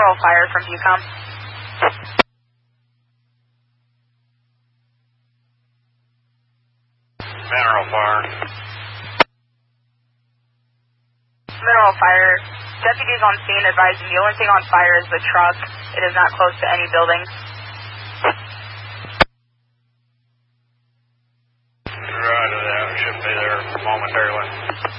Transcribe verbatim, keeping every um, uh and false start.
Mineral fire from Bucom. Mineral fire. Mineral fire. Deputies on scene advising the only thing on fire is the truck. It is not close to any buildings. Right, that should be there momentarily.